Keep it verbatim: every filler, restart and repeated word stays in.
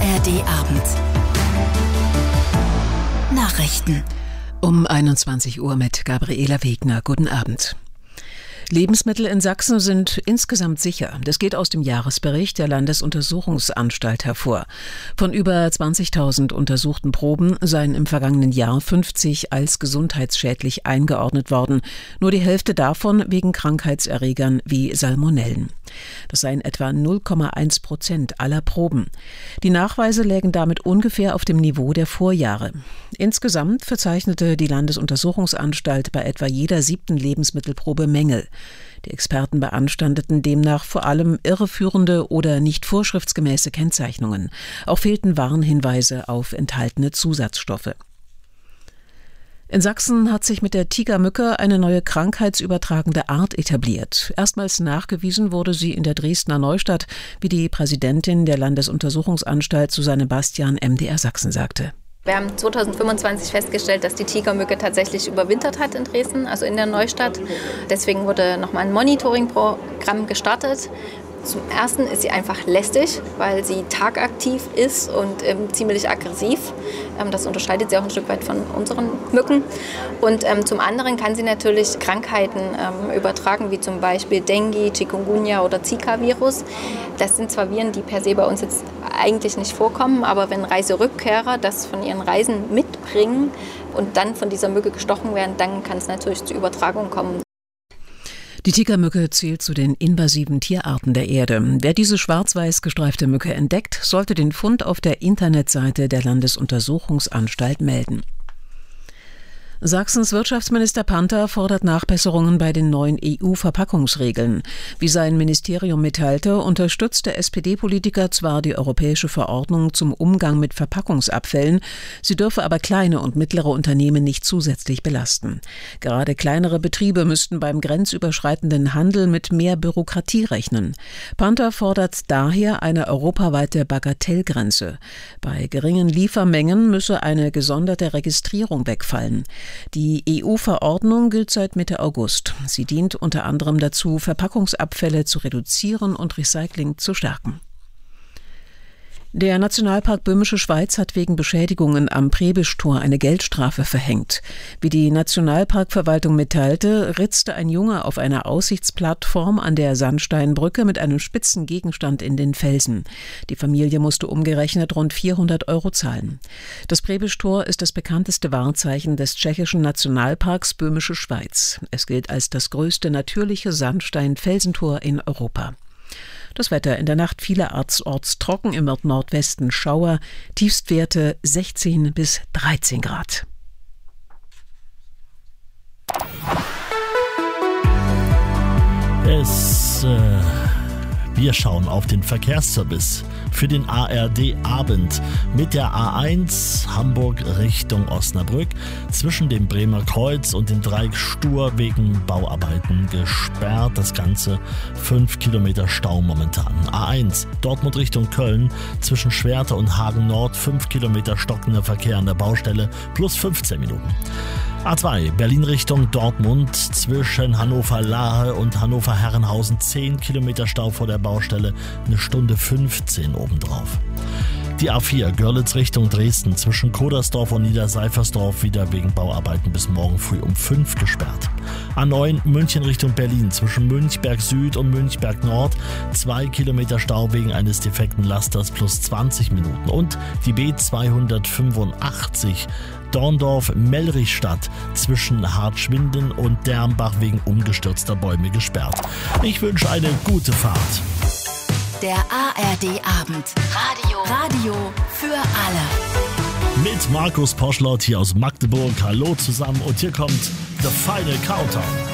R D-Abend. Nachrichten. Um einundzwanzig Uhr mit Gabriela Wegner. Guten Abend. Lebensmittel in Sachsen sind insgesamt sicher. Das geht aus dem Jahresbericht der Landesuntersuchungsanstalt hervor. Von über zwanzigtausend untersuchten Proben seien im vergangenen Jahr fünfzig als gesundheitsschädlich eingeordnet worden. Nur die Hälfte davon wegen Krankheitserregern wie Salmonellen. Das seien etwa null Komma eins Prozent aller Proben. Die Nachweise lägen damit ungefähr auf dem Niveau der Vorjahre. Insgesamt verzeichnete die Landesuntersuchungsanstalt bei etwa jeder siebten Lebensmittelprobe Mängel. Die Experten beanstandeten demnach vor allem irreführende oder nicht vorschriftsgemäße Kennzeichnungen. Auch fehlten Warnhinweise auf enthaltene Zusatzstoffe. In Sachsen hat sich mit der Tigermücke eine neue krankheitsübertragende Art etabliert. Erstmals nachgewiesen wurde sie in der Dresdner Neustadt, wie die Präsidentin der Landesuntersuchungsanstalt Susanne Bastian M D R Sachsen sagte. Wir haben zweitausendfünfundzwanzig festgestellt, dass die Tigermücke tatsächlich überwintert hat in Dresden, also in der Neustadt. Deswegen wurde nochmal ein Monitoringprogramm gestartet. Zum Ersten ist sie einfach lästig, weil sie tagaktiv ist und ähm, ziemlich aggressiv. Ähm, das unterscheidet sie auch ein Stück weit von unseren Mücken. Und ähm, zum anderen kann sie natürlich Krankheiten ähm, übertragen, wie zum Beispiel Dengue, Chikungunya oder Zika-Virus. Das sind zwar Viren, die per se bei uns jetzt eigentlich nicht vorkommen, aber wenn Reiserückkehrer das von ihren Reisen mitbringen und dann von dieser Mücke gestochen werden, dann kann es natürlich zur Übertragung kommen. Die Tigermücke zählt zu den invasiven Tierarten der Erde. Wer diese schwarz-weiß gestreifte Mücke entdeckt, sollte den Fund auf der Internetseite der Landesuntersuchungsanstalt melden. Sachsens Wirtschaftsminister Panther fordert Nachbesserungen bei den neuen E U-Verpackungsregeln. Wie sein Ministerium mitteilte, unterstützt der S P D-Politiker zwar die europäische Verordnung zum Umgang mit Verpackungsabfällen, sie dürfe aber kleine und mittlere Unternehmen nicht zusätzlich belasten. Gerade kleinere Betriebe müssten beim grenzüberschreitenden Handel mit mehr Bürokratie rechnen. Panther fordert daher eine europaweite Bagatellgrenze. Bei geringen Liefermengen müsse eine gesonderte Registrierung wegfallen. Die E U-Verordnung gilt seit Mitte August. Sie dient unter anderem dazu, Verpackungsabfälle zu reduzieren und Recycling zu stärken. Der Nationalpark Böhmische Schweiz hat wegen Beschädigungen am Prebisch-Tor eine Geldstrafe verhängt. Wie die Nationalparkverwaltung mitteilte, ritzte ein Junge auf einer Aussichtsplattform an der Sandsteinbrücke mit einem spitzen Gegenstand in den Felsen. Die Familie musste umgerechnet rund vierhundert Euro zahlen. Das Prebisch-Tor ist das bekannteste Wahrzeichen des tschechischen Nationalparks Böhmische Schweiz. Es gilt als das größte natürliche Sandstein-Felsentor in Europa. Das Wetter in der Nacht vielerorts trocken, im Nordwesten Schauer, Tiefstwerte sechzehn bis dreizehn Grad. Es, äh, wir schauen auf den Verkehrsservice für den A R D-Abend mit der A eins Hamburg Richtung Osnabrück zwischen dem Bremer Kreuz und dem Dreieck Stur wegen Bauarbeiten gesperrt. Das Ganze fünf Kilometer Stau momentan. A eins Dortmund Richtung Köln zwischen Schwerte und Hagen Nord fünf Kilometer stockender Verkehr an der Baustelle plus fünfzehn Minuten. A zwei Berlin Richtung Dortmund zwischen Hannover-Lahe und Hannover-Herrenhausen zehn Kilometer Stau vor der Baustelle, eine Stunde fünfzehn obendrauf. Die A vier Görlitz Richtung Dresden zwischen Kodersdorf und Niederseifersdorf wieder wegen Bauarbeiten bis morgen früh um fünf gesperrt. A neun München Richtung Berlin zwischen Münchberg Süd und Münchberg Nord zwei Kilometer Stau wegen eines defekten Lasters plus zwanzig Minuten. Und die B zweihundertfünfundachtzig Dorndorf-Mellrichstadt zwischen Hartschwinden und Dermbach wegen umgestürzter Bäume gesperrt. Ich wünsche eine gute Fahrt. Der A R D-Abend. Radio. Radio für alle. Mit Markus Poschlott hier aus Magdeburg. Hallo zusammen und hier kommt The Final Countdown.